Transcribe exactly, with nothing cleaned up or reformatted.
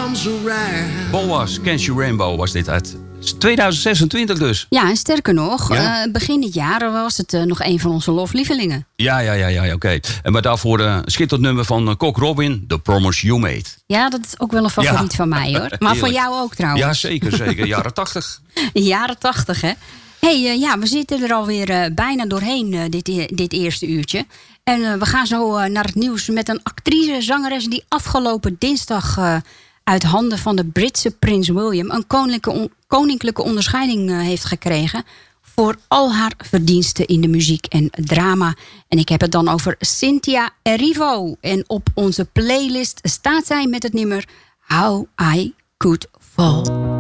arms around. Boas, Can't You Rainbow was dit uit tweeduizend zesentwintig dus. Ja, en sterker nog, Ja? uh, begin dit jaar was het uh, nog een van onze loflievelingen. Ja, ja, ja, ja, oké. Okay. En maar daarvoor een uh, schitterend nummer van uh, Cock Robin, The Promise You Made. Ja, dat is ook wel een favoriet Ja. van mij hoor. Maar voor jou ook trouwens. Ja, zeker, zeker. Jaren tachtig. Jaren tachtig, hè? Hey, uh, ja, we zitten er alweer uh, bijna doorheen uh, dit, e- dit eerste uurtje. En uh, we gaan zo uh, naar het nieuws met een actrice, zangeres die afgelopen dinsdag uh, uit handen van de Britse prins William een koninklijke, on- koninklijke onderscheiding uh, heeft gekregen voor al haar verdiensten in de muziek en drama. En ik heb het dan over Cynthia Erivo. En op onze playlist staat zij met het nummer How I Could Fall.